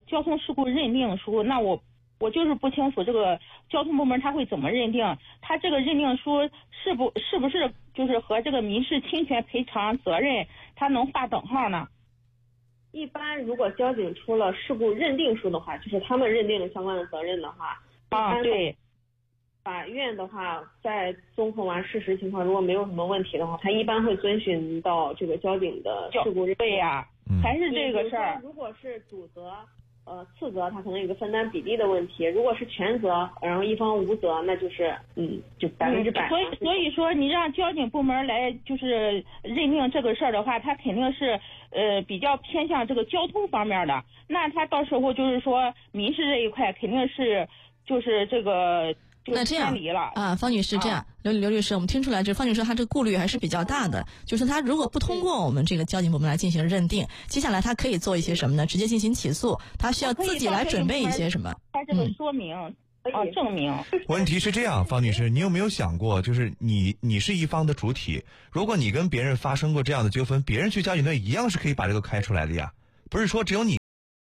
交通事故认定书，那我就是不清楚这个交通部门他会怎么认定，他这个认定书是不是就是和这个民事侵权赔偿责任他能划等号呢？ 一般如果交警出了事故认定书的话，就是他们认定了相关的责任的话， 对， 法院的话在综合完事实情况，如果没有什么问题的话，他一般会遵循到这个交警的事故认定。 对呀，还是这个事儿。 如果是主责次责，他可能有个分担比例的问题。如果是全责，然后一方无责，那就是就100%。 所以说你让交警部门来就是认定这个事儿的话，他肯定是比较偏向这个交通方面的。那他到时候就是说民事这一块肯定是就是这个。 那这样啊，方女士，这样刘律师，我们听出来，这方女士她这个顾虑还是比较大的，就是她如果不通过我们这个交警部门来进行认定，接下来她可以做一些什么呢？直接进行起诉，她需要自己来准备一些什么？ 他这个说明证明。 问题是这样，方女士，你有没有想过，就是你是一方的主体，如果你跟别人发生过这样的纠纷，别人去交警队一样是可以把这个开出来的呀，不是说只有你。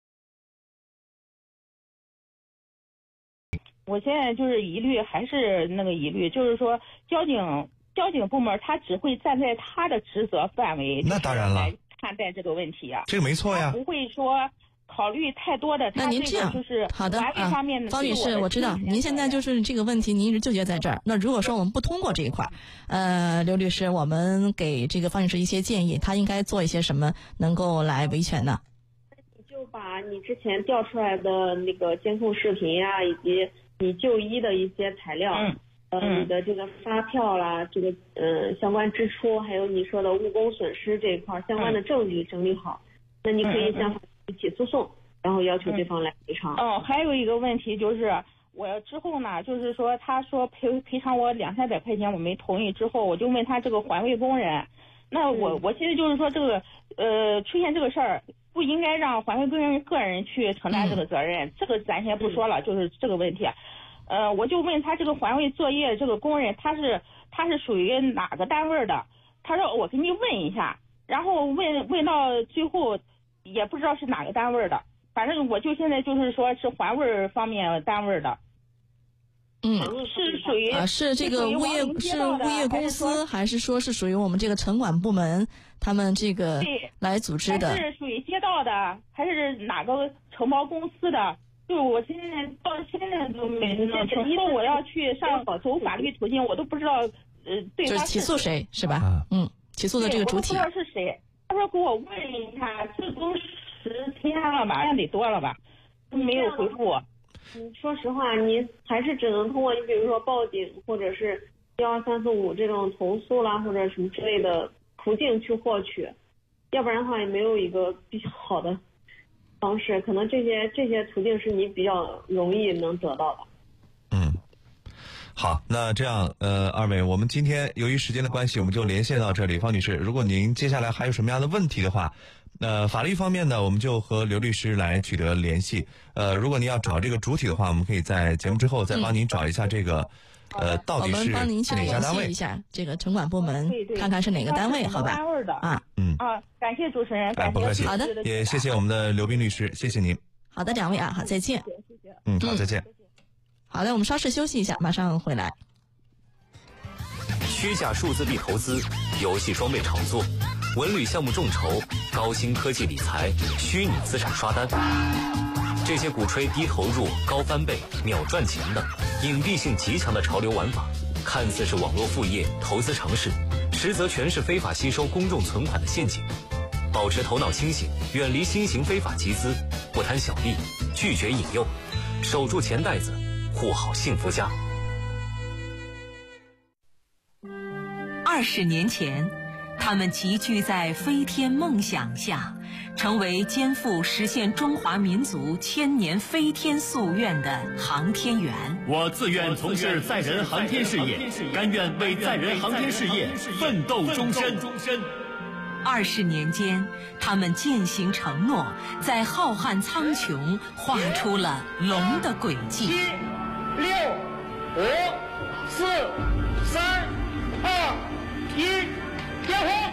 我现在就是还是那个疑虑，就是说交警部门他只会站在他的职责范围， 那当然了， 来看待这个问题啊， 这个没错呀， 不会说考虑太多的。 那您这样就是好的方面的方女士，我知道您现在就是这个问题，您一直纠结在这儿。那如果说我们不通过这一块，刘律师，我们给这个方女士一些建议，她应该做一些什么能够来维权呢？ 你就把你之前调出来的那个监控视频啊，以及你就医的一些材料，你的这个发票啦，这个相关支出，还有你说的误工损失这一块相关的证据整理好，那你可以向法院起诉讼，然后要求对方来赔偿。 还有一个问题就是，我之后呢，就是说他说赔偿我200-300块钱，我没同意之后，我就问他这个环卫工人，那我现在就是说这个出现这个事儿，不应该让环卫工人个人去承担这个责任，这个咱先不说了，就是这个问题。我就问他这个环卫作业这个工人，他是属于哪个单位的？他说我给你问一下，然后问到最后也不知道是哪个单位的，反正我就现在就是说是环卫方面单位的。是属于是这个物业公司，还是说是属于我们这个城管部门他们这个来组织的？ 是属于街道的，还是哪个承包公司的？就我现在到现在都没弄清楚，以后我要去走法律途径，我都不知道对方就是起诉谁是吧？起诉的这个主体我都不知道是谁。他说给我问一下，这都10天了吧，得多了吧，没有回复我。 说实话，你还是只能通过你比如说报警或者是12345这种投诉啦或者什么之类的途径去获取，要不然的话也没有一个比较好的方式，可能这些途径是你比较容易能得到的。 好，那这样二位，我们今天由于时间的关系，我们就连线到这里。方女士，如果您接下来还有什么样的问题的话，法律方面呢，我们就和刘律师来取得联系。如果您要找这个主体的话，我们可以在节目之后再帮您找一下这个到底是我们帮您去联系一下这个城管部门，看看是哪个单位，好吧？ 感谢主持人， 不客气。 好的， 也谢谢我们的刘斌律师，谢谢您。 好的，两位啊，好，再见。 谢谢。 好，再见。 好的，我们稍事休息一下，马上回来。 虚假数字币投资、游戏装备炒作、文旅项目众筹、高新科技理财、虚拟资产刷单，这些鼓吹低投入、高翻倍、秒赚钱的隐蔽性极强的潮流玩法，看似是网络副业、投资尝试，实则全是非法吸收公众存款的陷阱。保持头脑清醒，远离新型非法集资，不贪小利，拒绝引诱，守住钱袋子，护好幸福家。 20年前，他们集聚在飞天梦想下，成为肩负实现中华民族千年飞天夙愿的航天员。 我自愿从事载人航天事业，甘愿为载人航天事业奋斗终身。 20年间，他们践行承诺，在浩瀚苍穹画出了龙的轨迹。 7、6、5、4、3、2、1，点火！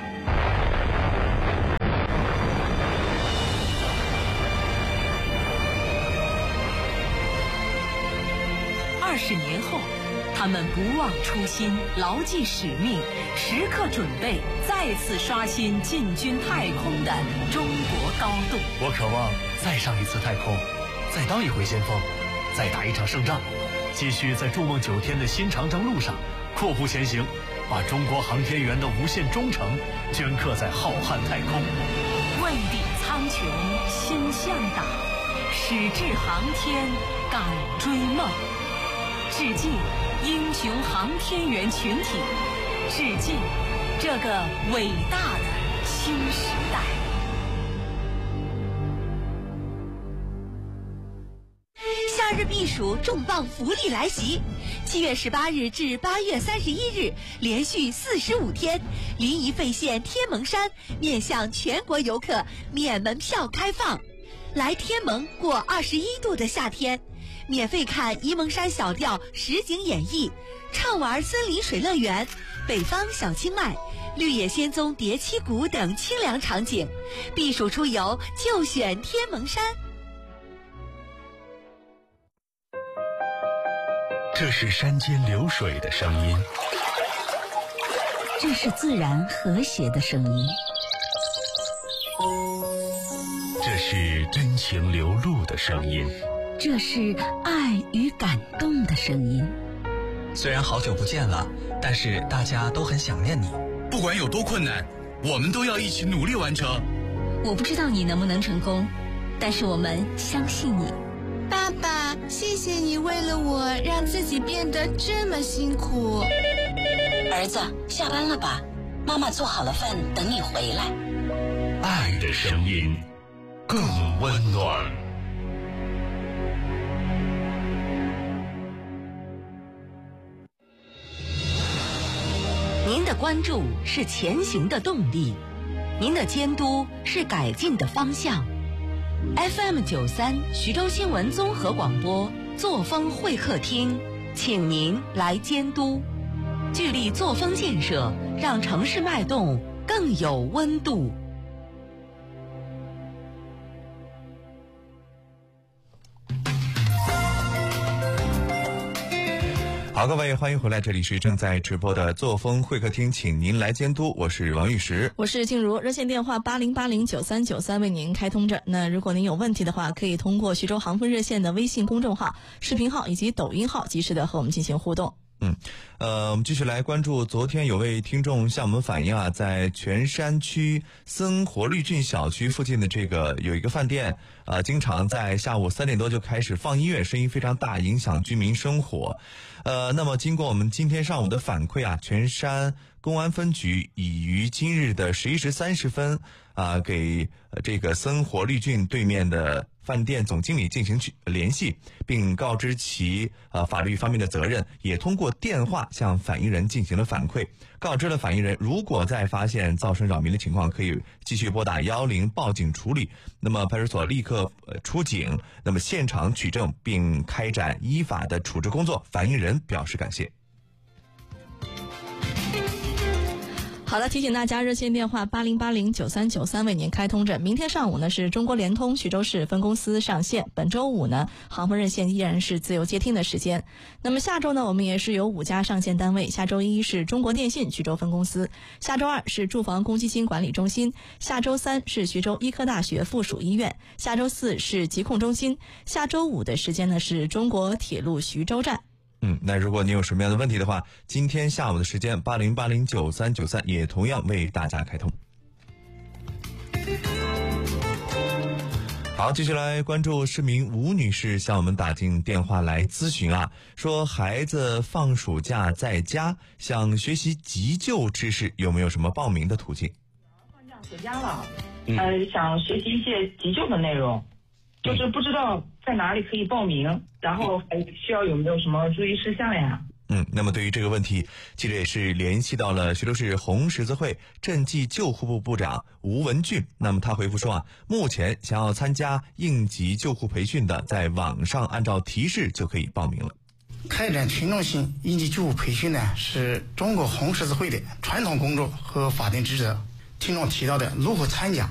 20年后，他们不忘初心，牢记使命，时刻准备再次刷新进军太空的中国高度。 我渴望再上一次太空，再当一回先锋，再打一场胜仗，继续在筑梦9天的新长征路上阔步前行，把中国航天员的无限忠诚镌刻在浩瀚太空。 问鼎苍穹心向党，矢志航天敢追梦。致敬英雄航天员群体，致敬这个伟大的新时代。 夏日避暑重磅福利来袭！7月18日至8月31日，连续45天，临沂费县天门山面向全国游客免门票开放。来天门过21度的夏天，免费看沂蒙山小调实景演绎，畅玩森林水乐园、北方小清迈、绿野仙踪叠七谷等清凉场景。避暑出游就选天门山。 这是山间流水的声音， 这是自然和谐的声音， 这是真情流露的声音， 这是爱与感动的声音。 虽然好久不见了，但是大家都很想念你。 不管有多困难，我们都要一起努力完成。 我不知道你能不能成功，但是我们相信你。 爸爸，谢谢你为了我让自己变得这么辛苦。 儿子，下班了吧？妈妈做好了饭等你回来。 爱的声音更温暖。 您的关注是前行的动力，您的监督是改进的方向。FM93徐州新闻综合广播作风会客厅，请您来监督，聚力作风建设，让城市脉动更有温度。 好，各位欢迎回来，这里是正在直播的作风会客厅，请您来监督，我是王玉石， 我是静茹，热线电话80809393为您开通着。那如果您有问题的话，可以通过徐州航空热线的微信公众号、视频号以及抖音号及时的和我们进行互动。 我们继续来关注，昨天有位听众向我们反映啊，在泉山区森活绿郡小区附近的这个有一个饭店经常在下午3点多就开始放音乐，声音非常大，影响居民生活。那么经过我们今天上午的反馈啊，泉山公安分局已于今日的11时30分给这个森活绿郡对面的饭店总经理进行联系，并告知其法律方面的责任，也通过电话向反映人进行了反馈，告知了反映人如果再发现造成扰民的情况，可以继续拨打110报警处理。那么派出所立刻出警，那么现场取证并开展依法的处置工作，反映人表示感谢。 好了，提醒大家，热线电话80809393为您开通着。明天上午呢是中国联通徐州市分公司上线，本周五呢航空热线依然是自由接听的时间。那么下周呢我们也是有5家上线单位，下周一是中国电信徐州分公司，下周2是住房公积金管理中心，下周3是徐州医科大学附属医院，下周4是疾控中心，下周5的时间呢是中国铁路徐州站。 那如果你有什么样的问题的话，今天下午的时间80809393也同样为大家开通。好，继续来关注市民吴女士向我们打进电话来咨询说孩子放暑假在家，想学习急救知识，有没有什么报名的途径？ 放假回家了，想学习一些急救的内容，就是不知道在哪里可以报名，然后还需要有没有什么注意事项呀？ 那么对于这个问题，记者也是联系到了徐州市红十字会赈济救护部部长吴文俊。那么他回复说目前想要参加应急救护培训的，在网上按照提示就可以报名了。 开展群众性应急救护培训呢，是中国红十字会的传统工作和法定职责。听众提到的如何参加，